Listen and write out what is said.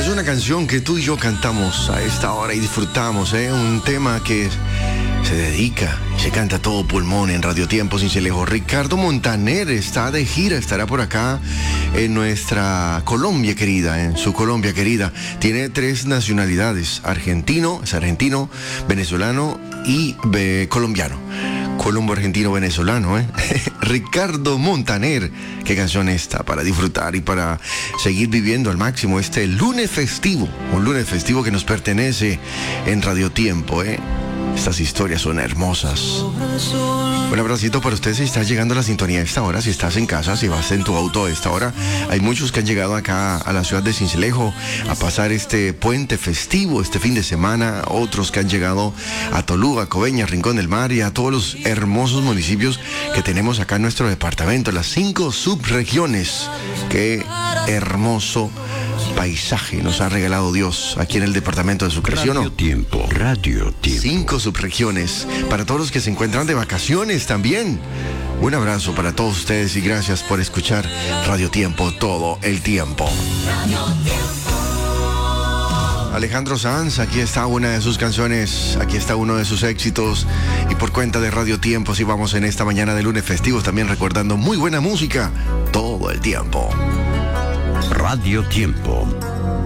Es una canción que tú y yo cantamos a esta hora y disfrutamos, un tema que se dedica y se canta a todo pulmón en Radio Tiempo Cincelejo. Ricardo Montaner está de gira, estará por acá en nuestra Colombia querida, en su Colombia querida. Tiene 3 nacionalidades, argentino, venezolano y colombiano. Colombo argentino venezolano, Ricardo Montaner. Qué canción esta para disfrutar y para seguir viviendo al máximo este lunes festivo, un lunes festivo que nos pertenece en Radio Tiempo, Estas historias son hermosas. Un abracito para usted si estás llegando a la sintonía a esta hora, si estás en casa, si vas en tu auto a esta hora. Hay muchos que han llegado acá a la ciudad de Sincelejo a pasar este puente festivo, este fin de semana. Otros que han llegado a Tolú, a Coveñas, Rincón del Mar y a todos los hermosos municipios que tenemos acá en nuestro departamento, las 5 subregiones. Qué hermoso paisaje nos ha regalado Dios aquí en el departamento de Sucre, ¿sí o no? Radio Tiempo. 5 subregiones. Para todos los que se encuentran de vacaciones también. Un abrazo para todos ustedes y gracias por escuchar Radio Tiempo todo el tiempo. Alejandro Sanz, aquí está una de sus canciones, aquí está uno de sus éxitos. Y por cuenta de Radio Tiempo, si vamos en esta mañana de lunes festivos, también recordando muy buena música todo el tiempo. Radio Tiempo.